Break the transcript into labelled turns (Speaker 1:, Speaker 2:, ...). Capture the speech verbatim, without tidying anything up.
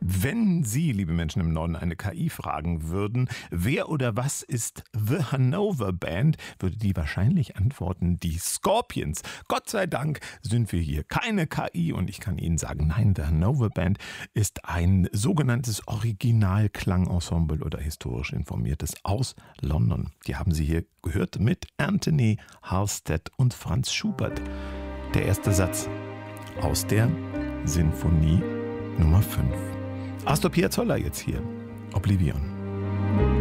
Speaker 1: Wenn Sie, liebe Menschen im Norden, eine K I fragen würden, wer oder was ist The Hanover Band, würde die wahrscheinlich antworten, die Scorpions. Gott sei Dank sind wir hier keine K I und ich kann Ihnen sagen, nein, The Hanover Band ist ein sogenanntes Originalklangensemble oder historisch informiertes aus London. Die haben Sie hier gehört mit Anthony Halstead und Franz Schubert. Der erste Satz aus der Sinfonie Nummer fünf. Astor Piazzolla jetzt hier, Oblivion.